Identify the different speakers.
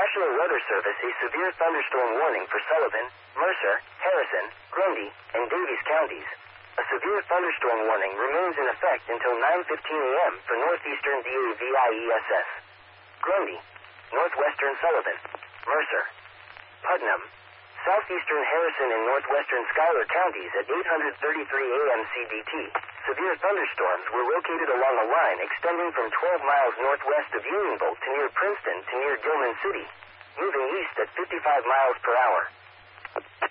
Speaker 1: National Weather Service a severe thunderstorm warning for Sullivan, Mercer, Harrison, Grundy, and Davies counties. A severe thunderstorm warning remains in effect until 9:15 a.m. for northeastern DAVIESS. Grundy, northwestern Sullivan, Mercer, Putnam, southeastern Harrison and northwestern Schuyler counties at 8:33 a.m. CDT. Severe thunderstorms were located along a line extending from 12 miles northwest of Unionville to near Princeton to near Gilman City, moving east at 55 miles per hour.